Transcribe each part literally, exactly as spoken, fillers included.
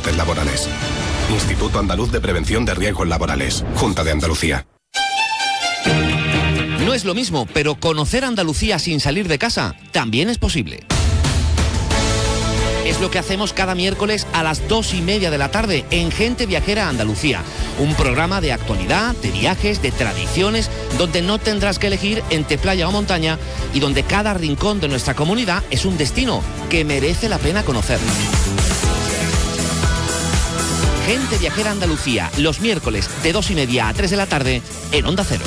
accidentes laborales. Instituto Andaluz de Prevención de Riesgos Laborales. Junta de Andalucía. No es lo mismo, pero conocer Andalucía sin salir de casa también es posible. Es lo que hacemos cada miércoles a las dos y media de la tarde en Gente Viajera Andalucía. Un programa de actualidad, de viajes, de tradiciones, donde no tendrás que elegir entre playa o montaña y donde cada rincón de nuestra comunidad es un destino que merece la pena conocer. Gente Viajera Andalucía, los miércoles de dos y media a tres de la tarde en Onda Cero.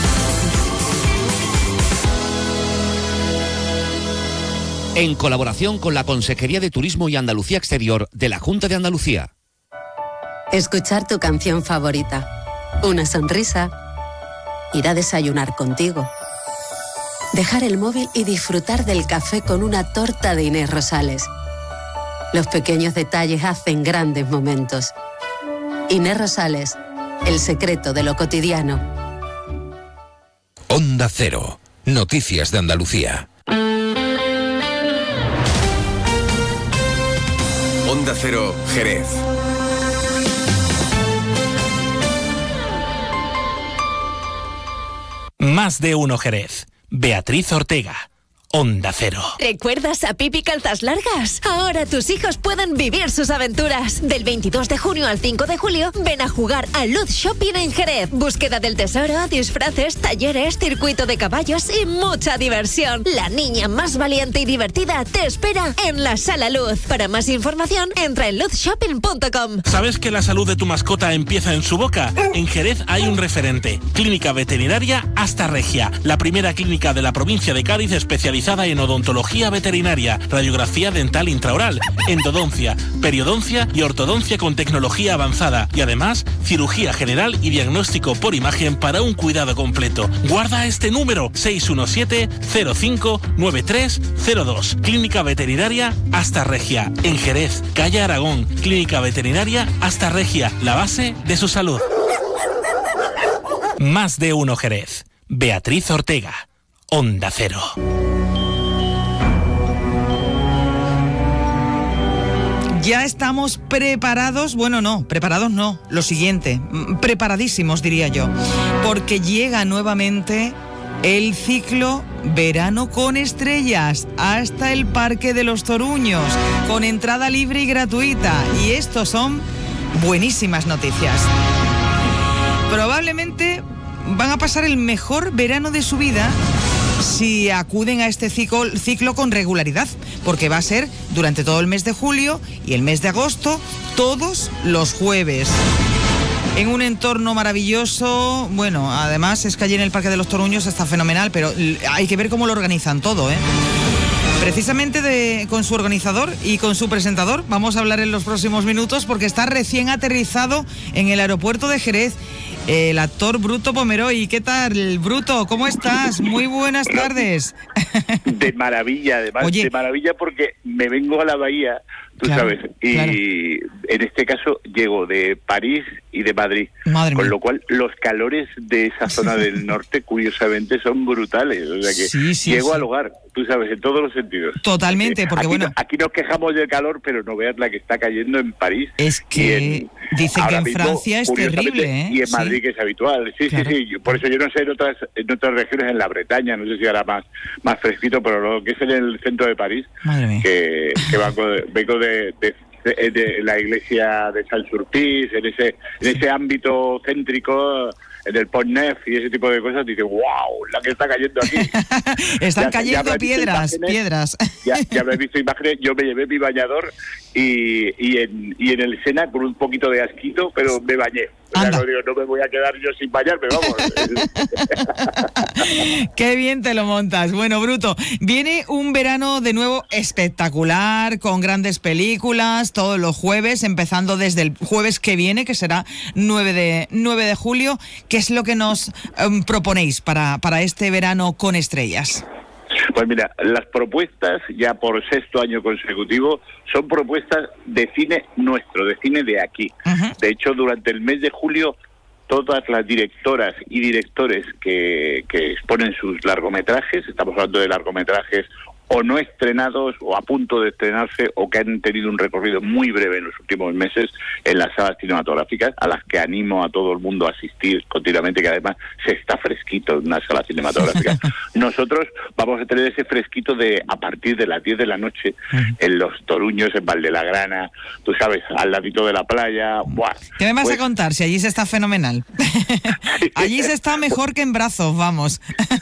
En colaboración con la Consejería de Turismo y Andalucía Exterior de la Junta de Andalucía. Escuchar tu canción favorita, una sonrisa, ir a desayunar contigo, dejar el móvil y disfrutar del café con una torta de Inés Rosales. Los pequeños detalles hacen grandes momentos. Inés Rosales, el secreto de lo cotidiano. Onda Cero, noticias de Andalucía. Onda Cero, Jerez. Más de uno Jerez. Beatriz Ortega. Onda Cero. ¿Recuerdas a Pipi Calzas Largas? Ahora tus hijos pueden vivir sus aventuras. Del veintidós de junio al cinco de julio, ven a jugar a Luz Shopping en Jerez. Búsqueda del tesoro, disfraces, talleres, circuito de caballos y mucha diversión. La niña más valiente y divertida te espera en la Sala Luz. Para más información, entra en luz shopping punto com. ¿Sabes que la salud de tu mascota empieza en su boca? En Jerez hay un referente. Clínica Veterinaria Hasta Regia. La primera clínica de la provincia de Cádiz especializada en odontología veterinaria, radiografía dental intraoral, endodoncia, periodoncia y ortodoncia con tecnología avanzada y además cirugía general y diagnóstico por imagen para un cuidado completo. Guarda este número seis uno siete cero cinco nueve tres cero dos. Clínica Veterinaria Hasta Regia en Jerez, calle Aragón. Clínica Veterinaria Hasta Regia, la base de su salud. Más de uno Jerez. Beatriz Ortega. Onda Cero. Ya estamos preparados, bueno no, preparados no, lo siguiente, preparadísimos diría yo, porque llega nuevamente el ciclo Verano con Estrellas hasta el Parque de los Toruños, con entrada libre y gratuita, y estos son buenísimas noticias. Probablemente van a pasar el mejor verano de su vida si acuden a este ciclo, ciclo con regularidad, porque va a ser durante todo el mes de julio y el mes de agosto, todos los jueves. En un entorno maravilloso, bueno, además es que allí en el Parque de los Toruños está fenomenal, pero hay que ver cómo lo organizan todo, ¿eh? Precisamente de, con su organizador y con su presentador vamos a hablar en los próximos minutos, porque está recién aterrizado en el aeropuerto de Jerez el actor Bruto Pomeroy. ¿Qué tal, Bruto? ¿Cómo estás? Muy buenas tardes. De maravilla, además, Oye, de maravilla porque me vengo a la bahía, tú claro, sabes, y claro. En este caso llego de París y de Madrid, Madre con mía. Lo cual los calores de esa zona del norte, curiosamente, son brutales, o sea que sí, sí, llego sí. al hogar, tú sabes, en todos los sentidos. Totalmente, porque aquí, bueno... Aquí nos quejamos del calor, pero no veas la que está cayendo en París. Es que en, dicen que en mismo, Francia es terrible, ¿eh? Y en Madrid, sí. que es habitual, sí, claro. sí, sí, por eso yo no sé en otras, en otras regiones, en la Bretaña, no sé si ahora más, más fresquito, pero lo que es en el centro de París, que, que vengo de, vengo de, de De, de la iglesia de Saint-Sulpice, en ese en ese ámbito céntrico, en el Pont Neuf y ese tipo de cosas, dice, wow, la que está cayendo aquí. Están ya, cayendo ya piedras, piedras. Ya, ya me he visto imágenes, yo me llevé mi bañador y, y, en, y en el Sena con un poquito de asquito, pero me bañé. O sea, no, digo, no me voy a quedar yo sin bañarme, vamos. Qué bien te lo montas. Bueno, Bruto, viene un verano de nuevo espectacular, con grandes películas, todos los jueves, empezando desde el jueves que viene, que será nueve de julio. ¿Qué es lo que nos um, proponéis para, para este verano con estrellas? Pues mira, las propuestas, ya por sexto año consecutivo, son propuestas de cine nuestro, de cine de aquí. Uh-huh. De hecho, durante el mes de julio, todas las directoras y directores que, que exponen sus largometrajes, estamos hablando de largometrajes o no estrenados o a punto de estrenarse o que han tenido un recorrido muy breve en los últimos meses en las salas cinematográficas, a las que animo a todo el mundo a asistir continuamente, que además se está fresquito en una sala cinematográfica. Nosotros vamos a tener ese fresquito de a partir de las diez de la noche en Los Toruños, en Valdelagrana, tú sabes, al ladito de la playa. ¡Buah! ¿Qué me vas pues, a contar? Si allí se está fenomenal. Allí se está mejor que en Brazos, vamos.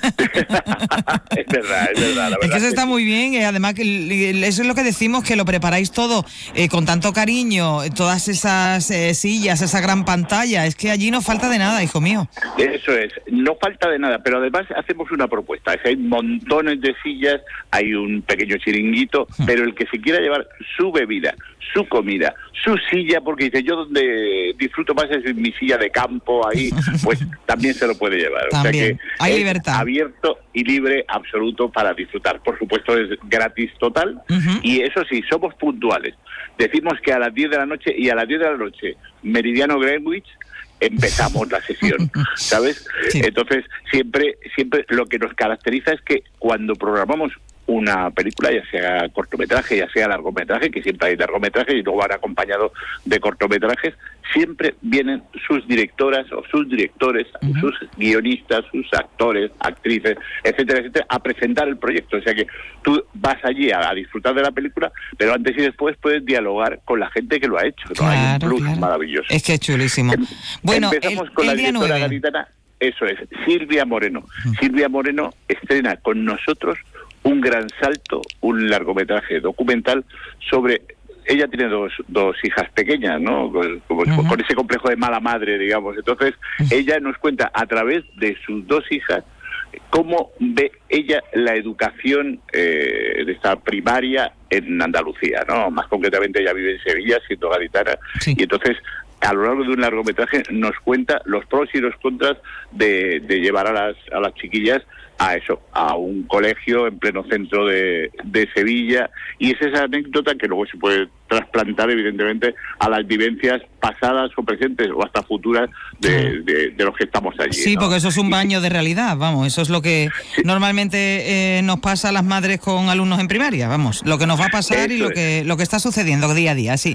Es verdad, es verdad. La verdad es que se que está sí. muy bien, y además que eso es lo que decimos, que lo preparáis todo eh, con tanto cariño, todas esas eh, sillas, esa gran pantalla, es que allí no falta de nada, hijo mío. Eso es, no falta de nada, pero además hacemos una propuesta, es que hay montones de sillas, hay un pequeño chiringuito, hmm. pero el que se quiera llevar su bebida, su comida, su silla, porque dice, yo donde disfruto más es en mi silla de campo, ahí, pues también se lo puede llevar. También. O sea que hay es libertad. Abierto y libre absoluto para disfrutar. Por supuesto es gratis total, uh-huh. y eso sí, somos puntuales. Decimos que a las diez de la noche, y a las diez de la noche, Meridiano Greenwich, empezamos la sesión, ¿sabes? Sí. Entonces, siempre, siempre lo que nos caracteriza es que cuando programamos una película, ya sea cortometraje, ya sea largometraje, que siempre hay largometrajes y luego van acompañados de cortometrajes, siempre vienen sus directoras o sus directores, uh-huh. sus guionistas, sus actores, actrices, etcétera, etcétera, a presentar el proyecto. O sea que tú vas allí a, a disfrutar de la película, pero antes y después puedes dialogar con la gente que lo ha hecho, ¿no? Claro, hay un plus claro. maravilloso. Es que es chulísimo. Em, bueno, empezamos el, con el la directora gaditana, eso es, Silvia Moreno. Uh-huh. Silvia Moreno estrena con nosotros Un Gran Salto, un largometraje documental sobre... Ella tiene dos, dos hijas pequeñas, ¿no? Con, uh-huh. con ese complejo de mala madre, digamos. Entonces, uh-huh. ella nos cuenta a través de sus dos hijas cómo ve ella la educación eh, de esta primaria en Andalucía, ¿no? Más concretamente, ella vive en Sevilla, siendo gaditana, sí. y entonces... a lo largo de un largometraje nos cuenta los pros y los contras de, de llevar a las a las chiquillas a eso, a un colegio en pleno centro de, de Sevilla, y es esa anécdota que luego se puede trasplantar evidentemente a las vivencias pasadas o presentes o hasta futuras de, de, de los que estamos allí. Sí, ¿no? Porque eso es un baño de realidad, vamos, eso es lo que sí. normalmente eh, nos pasa a las madres con alumnos en primaria, vamos, lo que nos va a pasar eso y lo es. que lo que está sucediendo día a día, sí.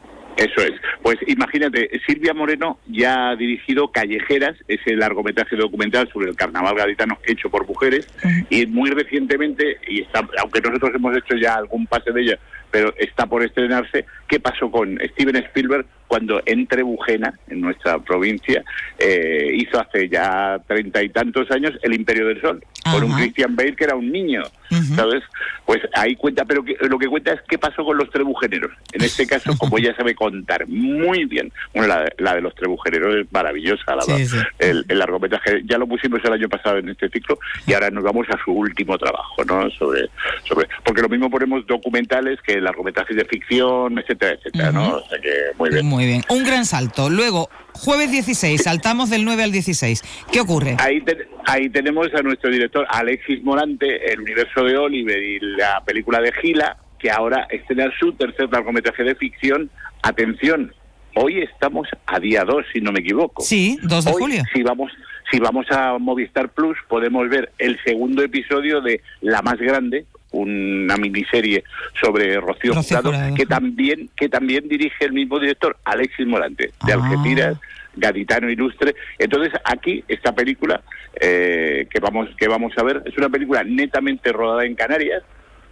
Eso es. Pues imagínate, Silvia Moreno ya ha dirigido Callejeras, ese largometraje documental sobre el carnaval gaditano hecho por mujeres, uh-huh. y muy recientemente, y está, aunque nosotros hemos hecho ya algún pase de ella, pero está por estrenarse, ¿qué pasó con Steven Spielberg cuando en Trebujena, en nuestra provincia, eh, hizo hace ya treinta y tantos años El Imperio del Sol, uh-huh. con un Christian Bale que era un niño, uh-huh. ¿sabes? Pues ahí cuenta, pero que, lo que cuenta es qué pasó con los trebujeneros. En este caso, como ella sabe contar muy bien, bueno, la, la de los trebujeneros es maravillosa, la sí, sí. El, el largometraje, ya lo pusimos el año pasado en este ciclo, y ahora nos vamos a su último trabajo, ¿no? Sobre, sobre, porque lo mismo ponemos documentales que largometrajes de ficción, etcétera, etcétera, uh-huh. ¿no? O sea que muy bien. Muy bien, un gran salto. Luego, jueves dieciséis, saltamos del nueve al dieciséis. ¿Qué ocurre? Ahí, te, ahí tenemos a nuestro director Alexis Morante, El universo de Oliver y la película de Gila, que ahora estrena su tercer largometraje de ficción. Atención, hoy estamos a día dos, si no me equivoco. Sí, dos de hoy, julio. Si vamos, si vamos a Movistar Plus, podemos ver el segundo episodio de La Más Grande, una miniserie sobre Rocío, Rocío Jurado, Jurado, que también que también dirige el mismo director, Alexis Morante, de ah. Algeciras, gaditano ilustre. Entonces aquí esta película eh, que vamos que vamos a ver es una película netamente rodada en Canarias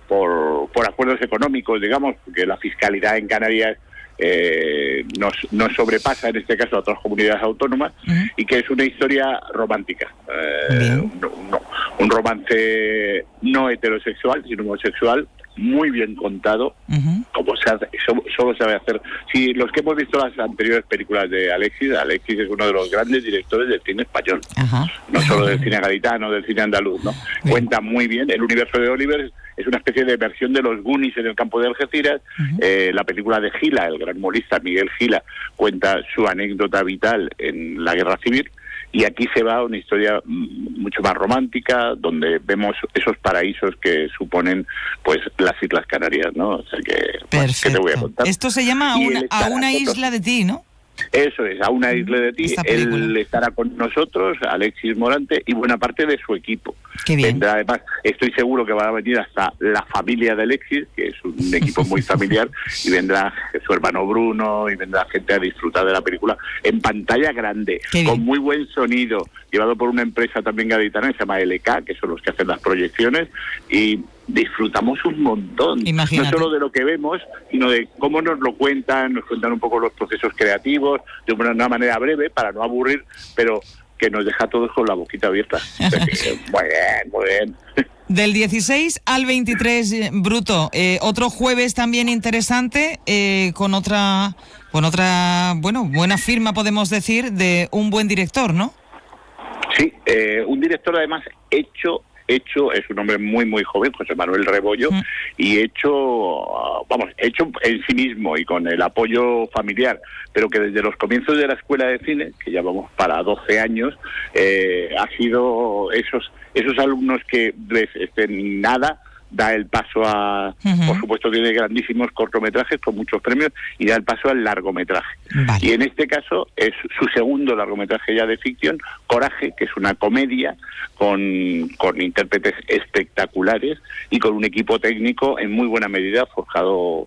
por por acuerdos económicos, digamos, porque la fiscalidad en Canarias Eh, nos, nos sobrepasa en este caso a otras comunidades autónomas, uh-huh. y que es una historia romántica, eh, un, un, un romance no heterosexual sino homosexual, muy bien contado, uh-huh. como se hace, solo, solo sabe hacer. Si los que hemos visto las anteriores películas de Alexis, Alexis es uno de los grandes directores del cine español, uh-huh. no solo del cine gaditano, del cine andaluz, ¿no? Bien. Cuenta muy bien. El universo de Oliver es una especie de versión de los Goonies en el campo de Algeciras. Uh-huh. eh, la película de Gila, el gran humorista Miguel Gila, cuenta su anécdota vital en la Guerra Civil. Y aquí se va a una historia mucho más romántica, donde vemos esos paraísos que suponen pues las Islas Canarias, ¿no? O sea que, bueno, ¿qué te voy a contar? Esto se llama A una, a una isla de ti, ¿no? Eso es, A una isla de ti. Él estará con nosotros, Alexis Morante, y buena parte de su equipo. Qué bien. Vendrá, además, estoy seguro que va a venir hasta la familia de Alexis, que es un equipo muy familiar, y vendrá su hermano Bruno, y vendrá gente a disfrutar de la película en pantalla grande, con muy buen sonido, llevado por una empresa también gaditana que se llama L K, que son los que hacen las proyecciones, y disfrutamos un montón. Imagínate. No solo de lo que vemos, sino de cómo nos lo cuentan, nos cuentan un poco los procesos creativos, de una, una manera breve, para no aburrir, pero que nos deja a todos con la boquita abierta. O sea que, muy bien, muy bien. Del dieciséis al veintitrés, Bruto, eh, otro jueves también interesante, eh, con otra, con otra, bueno, buena firma, podemos decir, de un buen director, ¿no? Sí, eh, un director además hecho... hecho, es un hombre muy muy joven, José Manuel Rebollo, mm. y hecho, vamos, hecho en sí mismo y con el apoyo familiar, pero que desde los comienzos de la Escuela de Cine, que ya vamos para doce años, eh, ha sido esos esos alumnos que desde nada da el paso a, uh-huh. por supuesto tiene grandísimos cortometrajes con muchos premios, y da el paso al largometraje. Vale. Y en este caso es su segundo largometraje ya de ficción, Coraje, que es una comedia con, con intérpretes espectaculares y con un equipo técnico en muy buena medida forjado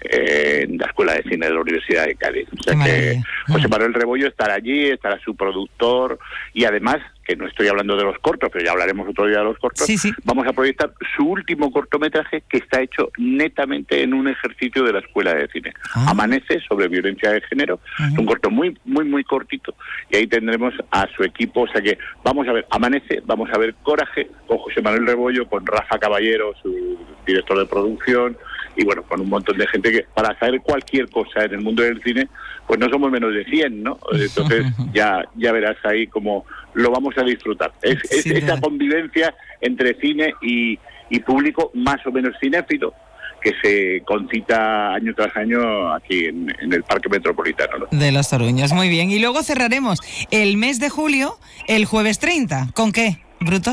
eh, en la Escuela de Cine de la Universidad de Cádiz. O sea que José Manuel Rebollo estará allí, estará su productor, y además, que no estoy hablando de los cortos, pero ya hablaremos otro día de los cortos, sí, sí. vamos a proyectar su último cortometraje, que está hecho netamente en un ejercicio de la Escuela de Cine. Ah. Amanece, sobre violencia de género, uh-huh. es un corto muy, muy, muy cortito, y ahí tendremos a su equipo. O sea que vamos a ver Amanece, vamos a ver Coraje, con José Manuel Rebollo, con Rafa Caballero, su director de producción, y bueno, con un montón de gente que, para saber cualquier cosa en el mundo del cine, pues no somos menos de cien, ¿no? Entonces ya ya verás ahí cómo lo vamos a disfrutar. Es, es sí, esa convivencia entre cine y, y público más o menos cinéfilo que se concita año tras año aquí en, en el Parque Metropolitano, ¿no? De Las Toruñas, muy bien. Y luego cerraremos el mes de julio, el jueves treinta. ¿Con qué, Bruto?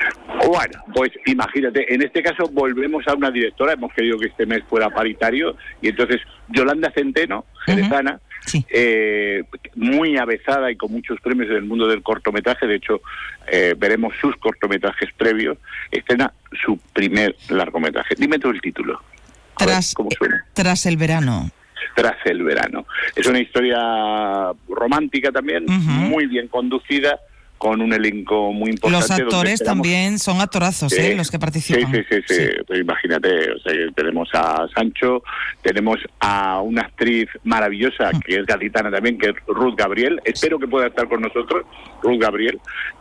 Bueno, pues imagínate, en este caso volvemos a una directora, hemos querido que este mes fuera paritario, y entonces Yolanda Centeno, jerezana, uh-huh. Sí. Eh, muy avezada y con muchos premios en el mundo del cortometraje, de hecho eh, veremos sus cortometrajes previos, estrena su primer largometraje. Dime tú el título. Tras, ¿cómo suena? Tras el verano. Tras el verano. Es una historia romántica también, uh-huh. muy bien conducida, con un elenco muy importante. Los actores también son actorazos, sí, ¿eh? Los que participan. Sí, sí, sí, sí. sí. Pues imagínate, o sea, tenemos a Sancho, tenemos a una actriz maravillosa, que es gaditana también, que es Ruth Gabriel. Espero que pueda estar con nosotros, Ruth Gabriel.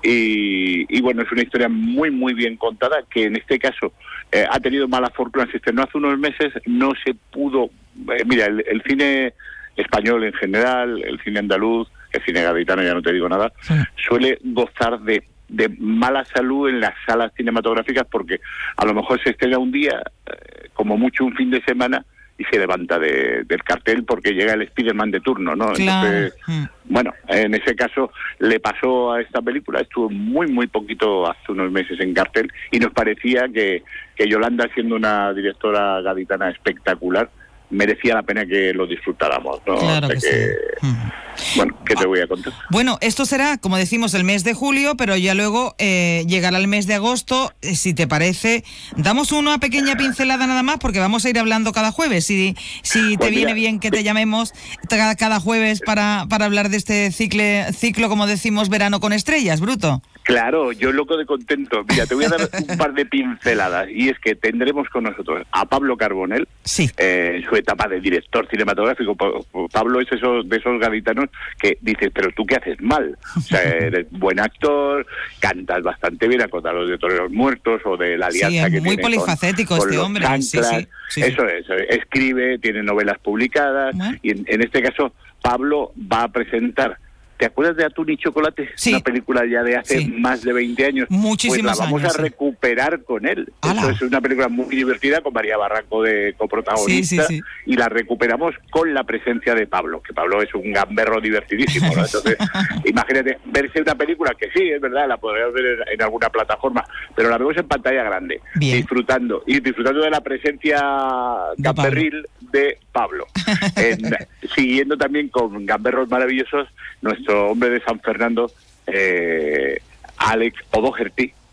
Y, y bueno, es una historia muy, muy bien contada, que en este caso eh, ha tenido mala fortuna. Se estrenó hace unos meses, no se pudo... Eh, mira, el, el cine español en general, el cine andaluz, el cine gaditano, ya no te digo nada, sí. suele gozar de, de mala salud en las salas cinematográficas, porque a lo mejor se estrena un día, eh, como mucho un fin de semana, y se levanta de, del cartel porque llega el Spiderman de turno, ¿no? Claro. Entonces, mm. bueno, en ese caso le pasó a esta película, estuvo muy, muy poquito hace unos meses en cartel, y nos parecía que, que Yolanda, siendo una directora gaditana espectacular, merecía la pena que lo disfrutáramos, ¿no? Claro o sea que que, sí. Bueno, ¿qué te voy a contar? Bueno, esto será, como decimos, el mes de julio, pero ya luego eh, llegará el mes de agosto. Eh, si te parece, damos una pequeña pincelada nada más, porque vamos a ir hablando cada jueves. Si, si te pues viene mira, bien que te llamemos cada, cada jueves para, para hablar de este ciclo, ciclo, como decimos, verano con estrellas, Bruto. Claro, yo loco de contento. Mira, te voy a dar un par de pinceladas, y es que tendremos con nosotros a Pablo Carbonell, sí. eh, en su etapa de director cinematográfico. Pablo es esos, de esos gaditanos que dices, pero tú qué haces mal. O sea, eres buen actor, cantas bastante bien, a contar los de Toreros Muertos o de La Alianza, sí, que muy tiene polifacético con, este con hombre. Chanclas, sí, sí, sí, eso sí. es, escribe, tiene novelas publicadas, ¿eh? Y en, en este caso Pablo va a presentar... ¿Te acuerdas de Atún y Chocolate? Sí. Una película ya de hace sí. más de veinte años. Muchísimos pues la vamos años, a recuperar sí. con él. Eso es una película muy divertida, con María Barranco de coprotagonista, sí, sí, sí. y la recuperamos con la presencia de Pablo, que Pablo es un gamberro divertidísimo, ¿no? Entonces, imagínate, verse una película que sí, es verdad, la podrías ver en, en alguna plataforma, pero la vemos en pantalla grande, Bien. disfrutando, y disfrutando de la presencia gamberril de Pablo. En, siguiendo también con gamberros maravillosos, nuestro hombre de San Fernando, eh, Alex O'Doherty,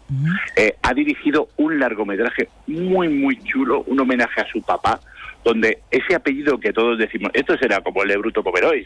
Uh-huh. Eh, ha dirigido un largometraje muy, muy chulo, un homenaje a su papá, donde ese apellido que todos decimos, esto será como el de Bruto Pomeroy,